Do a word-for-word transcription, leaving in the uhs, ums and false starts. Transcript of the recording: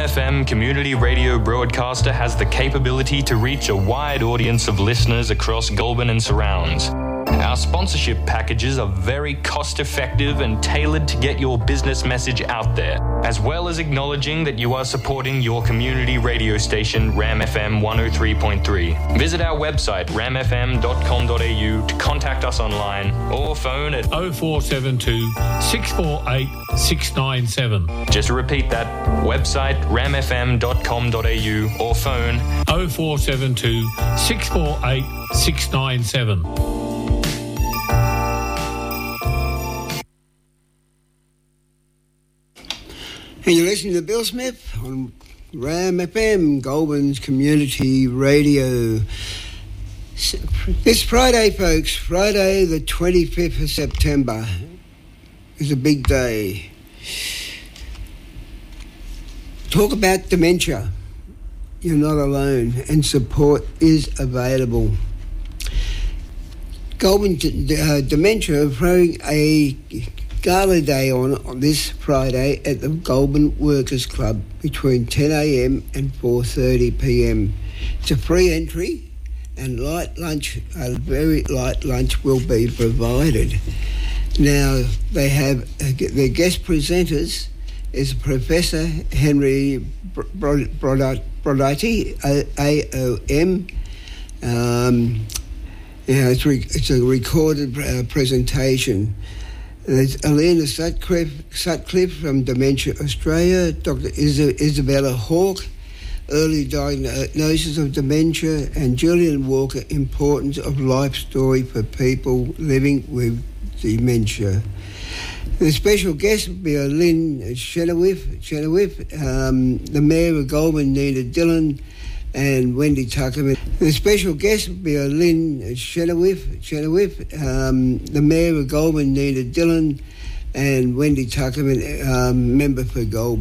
F M community radio broadcaster has the capability to reach a wide audience of listeners across Goulburn and surrounds. Our sponsorship packages are very cost-effective and tailored to get your business message out there, as well as acknowledging that you are supporting your community radio station, Ram F M one oh three point three. Visit our website, ram f m dot com dot a u, to contact us online or phone at oh four seven two, six four eight, six nine seven. Just to repeat that, website ram f m dot com dot a u or phone oh four seven two, six four eight, six nine seven. And you're listening to Bill Smith on Ram F M, Goulburn's community radio. It's Friday, folks. Friday, the twenty-fifth of September is a big day. Talk about dementia. You're not alone, and support is available. Goulburn uh, Dementia are throwing a Gala Day on, on this Friday at the Goulburn Workers Club between ten a m and four thirty p m. It's a free entry, and light lunch, a very light lunch will be provided. Now, they have uh, their guest presenters is Professor Henry Brodaty, A O M. Um, you know, it's, re- it's a recorded uh, presentation. There's Alina Sutcliffe, Sutcliffe from Dementia Australia, Doctor Is- Isabella Hawke, Early Diagnosis of Dementia, and Julian Walker, Importance of Life Story for People Living with Dementia. The special guest will be Lynn Chenoweth, Chenoweth um, the Mayor of Goulburn, Nina Dillon, and Wendy Tuckerman. The special guest will be Lynn Chenoweth, Chenoweth um, the Mayor of Goulburn, Nina Dillon, and Wendy Tuckerman, um, member for Goulburn.